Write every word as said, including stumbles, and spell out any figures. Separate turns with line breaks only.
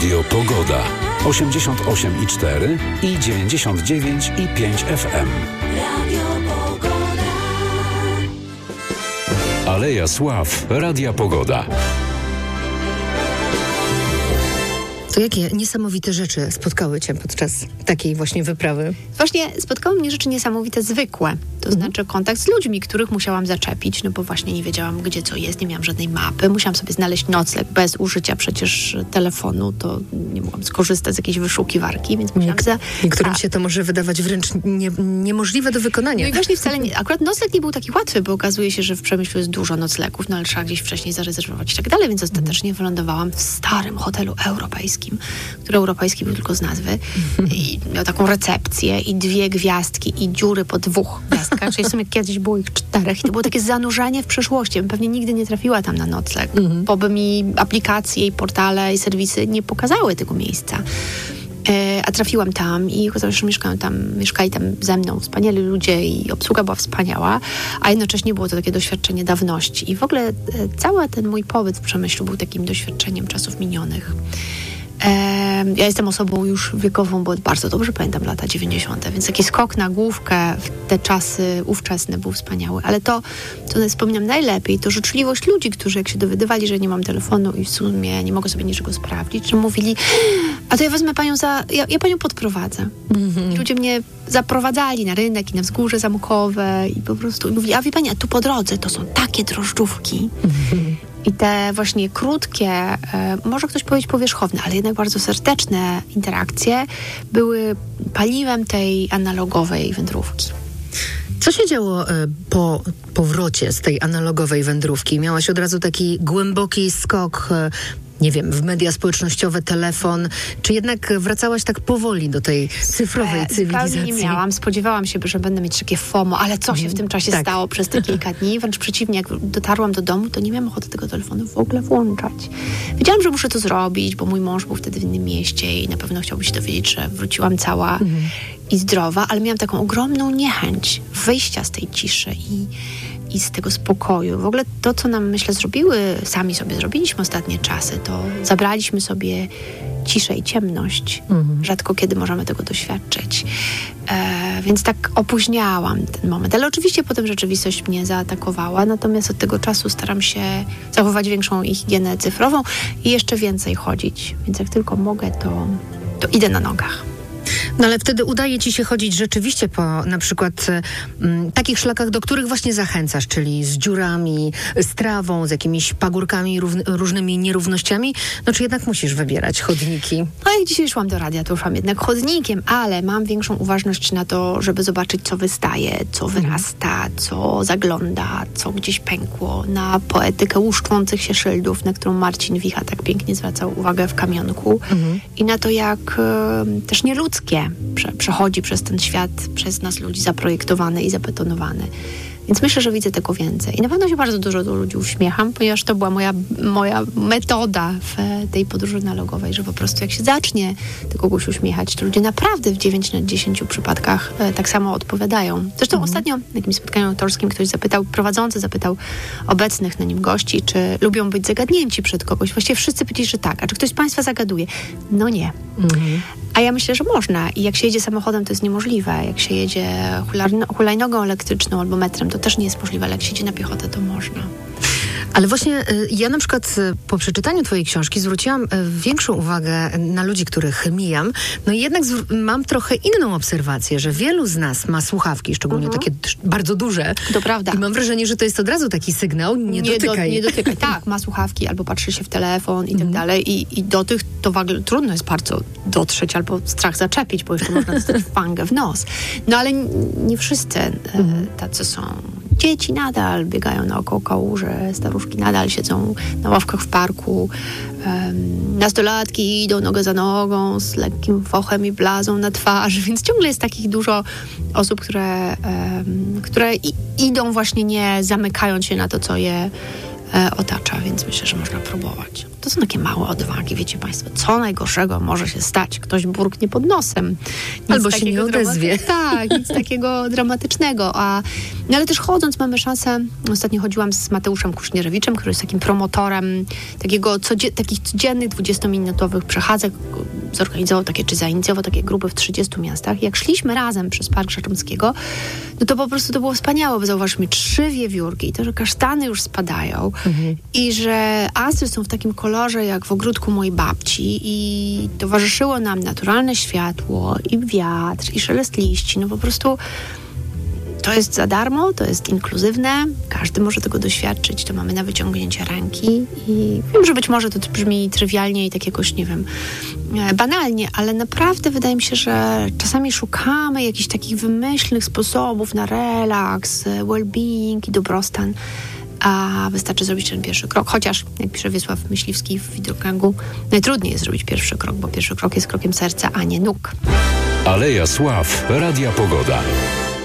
Radio Pogoda. osiemdziesiąt osiem i cztery i dziewięćdziesiąt dziewięć i pięć F M. Radio Pogoda. Aleja Sław. Radia Pogoda.
To jakie niesamowite rzeczy spotkały Cię podczas takiej właśnie wyprawy?
Właśnie spotkały mnie rzeczy niesamowite, zwykłe. To mhm. znaczy kontakt z ludźmi, których musiałam zaczepić, no bo właśnie nie wiedziałam, gdzie co jest, nie miałam żadnej mapy. Musiałam sobie znaleźć nocleg bez użycia przecież telefonu, to nie mogłam skorzystać z jakiejś wyszukiwarki, więc musiałam... Za...
Niektórym się to może wydawać wręcz nie, niemożliwe do wykonania.
No i właśnie wcale nie... Akurat nocleg nie był taki łatwy, bo okazuje się, że w Przemyślu jest dużo noclegów, no ale trzeba gdzieś wcześniej zarezerwować i tak dalej, więc ostatecznie mhm. wylądowałam w starym hotelu europejskim, który europejski był tylko z nazwy i miał taką recepcję i dwie gwiazdki i dziury po dwóch gwiazdkach, czyli w sumie kiedyś było ich czterech i to było takie zanurzenie w przeszłości. Bym pewnie nigdy nie trafiła tam na nocleg, mm-hmm. bo by mi aplikacje i portale i serwisy nie pokazały tego miejsca. E, a trafiłam tam i okazało się, że mieszkają tam, mieszkali tam ze mną wspaniali ludzie i obsługa była wspaniała, a jednocześnie było to takie doświadczenie dawności. I w ogóle e, cały ten mój pobyt w Przemyślu był takim doświadczeniem czasów minionych. Ja jestem osobą już wiekową, bo bardzo dobrze pamiętam lata dziewięćdziesiąte, więc taki skok na główkę w te czasy ówczesne był wspaniały. Ale to, co wspominam najlepiej, to życzliwość ludzi, którzy jak się dowiadywali, że nie mam telefonu i w sumie nie mogę sobie niczego sprawdzić, że mówili, a to ja wezmę panią za... Ja, ja panią podprowadzę. Mm-hmm. Ludzie mnie zaprowadzali na rynek i na wzgórze zamkowe i po prostu mówili, a wie pani, a tu po drodze to są takie drożdżówki. Mm-hmm. I te właśnie krótkie, e, może ktoś powiedzieć powierzchowne, ale jednak bardzo serdeczne interakcje były paliwem tej analogowej wędrówki.
Co się działo e, po powrocie z tej analogowej wędrówki? Miałaś od razu taki głęboki skok, e, nie wiem, w media społecznościowe, telefon, czy jednak wracałaś tak powoli do tej cyfrowej e, cywilizacji?
Nie miałam. Spodziewałam się, że będę mieć takie FOMO, ale co się w tym czasie tak. stało przez te kilka dni? Wręcz przeciwnie, jak dotarłam do domu, to nie miałam ochoty tego telefonu w ogóle włączać. Wiedziałam, że muszę to zrobić, bo mój mąż był wtedy w innym mieście i na pewno chciałby się dowiedzieć, że wróciłam cała mhm. i zdrowa, ale miałam taką ogromną niechęć wyjścia z tej ciszy i i z tego spokoju. W ogóle to, co nam, myślę, zrobiły, sami sobie zrobiliśmy ostatnie czasy, to zabraliśmy sobie ciszę i ciemność. Mhm. Rzadko kiedy możemy tego doświadczyć. E, więc tak opóźniałam ten moment. Ale oczywiście potem rzeczywistość mnie zaatakowała, natomiast od tego czasu staram się zachować większą ich higienę cyfrową i jeszcze więcej chodzić. Więc jak tylko mogę, to, to idę na nogach.
No ale wtedy udaje ci się chodzić rzeczywiście po na przykład m, takich szlakach, do których właśnie zachęcasz, czyli z dziurami, z trawą, z jakimiś pagórkami, równy, różnymi nierównościami, no czy jednak musisz wybierać chodniki?
No jak dzisiaj szłam do radia, to szłam jednak chodnikiem, ale mam większą uważność na to, żeby zobaczyć, co wystaje, co wyrasta, co zagląda, co gdzieś pękło, na poetykę łuszczących się szyldów, na którą Marcin Wicha tak pięknie zwracał uwagę w Kamionku mhm. i na to, jak e, też nieludzkie Prze- przechodzi przez ten świat, przez nas ludzi zaprojektowany i zabetonowany. Więc myślę, że widzę tego więcej. I na pewno się bardzo dużo do ludzi uśmiecham, ponieważ to była moja, moja metoda w tej podróży analogowej, że po prostu jak się zacznie do kogoś uśmiechać, to ludzie naprawdę w dziewięć na dziesięć przypadkach e, tak samo odpowiadają. Zresztą mhm. ostatnio na jakimś spotkaniu autorskim ktoś zapytał, prowadzący zapytał obecnych na nim gości, czy lubią być zagadnięci przed kogoś. Właściwie wszyscy powiedzieli, że tak. A czy ktoś z państwa zagaduje? No nie. Mhm. A ja myślę, że można. I jak się jedzie samochodem, to jest niemożliwe. Jak się jedzie hularno- hulajnogą elektryczną albo metrem, to też nie jest możliwe, ale jak się jedzie na piechotę, to można.
Ale właśnie ja na przykład po przeczytaniu twojej książki zwróciłam większą uwagę na ludzi, których mijam. No i jednak z- mam trochę inną obserwację, że wielu z nas ma słuchawki, szczególnie mhm. takie bardzo duże.
To prawda.
I mam wrażenie, że to jest od razu taki sygnał, nie, nie dotykaj.
Do, nie dotykaj. Tak, ma słuchawki albo patrzy się w telefon i tak dalej. I, i do tych to w ogóle trudno jest bardzo dotrzeć albo strach zaczepić, bo jeszcze można dostać fangę w nos. No ale nie wszyscy mhm. tacy są. Dzieci nadal biegają naokoło kałuże, staruszki nadal siedzą na ławkach w parku, um, nastolatki idą nogę za nogą z lekkim fochem i blazą na twarzy, więc ciągle jest takich dużo osób, które, um, które i, idą właśnie nie zamykając się na to, co je e, otacza, więc myślę, że można próbować. To są takie małe odwagi, wiecie państwo, co najgorszego może się stać? Ktoś burknie pod nosem. Nic
Albo się nie odezwie.
Dramaty- tak, nic takiego dramatycznego. A, no ale też chodząc mamy szansę, ostatnio chodziłam z Mateuszem Kusznierewiczem, który jest takim promotorem takiego codzie- takich codziennych dwudziestominutowych przechadzek. Zorganizował takie, czy zainicjował takie grupy w trzydziestu miastach. Jak szliśmy razem przez Park Żeromskiego, no to po prostu to było wspaniałe, bo zauważmy, trzy wiewiórki, to, że kasztany już spadają mhm. i że astry są w takim kolorze jak w ogródku mojej babci i towarzyszyło nam naturalne światło i wiatr i szelest liści. No po prostu to jest za darmo, to jest inkluzywne, każdy może tego doświadczyć, to mamy na wyciągnięcie ręki i wiem, że być może to brzmi trywialnie i tak jakoś, nie wiem, banalnie, ale naprawdę wydaje mi się, że czasami szukamy jakichś takich wymyślnych sposobów na relaks, well-being i dobrostan, a wystarczy zrobić ten pierwszy krok, chociaż, jak pisze Wiesław Myśliwski w Wideogangu, najtrudniej jest zrobić pierwszy krok, bo pierwszy krok jest krokiem serca, a nie nóg.
Aleja Sław, Radia Pogoda.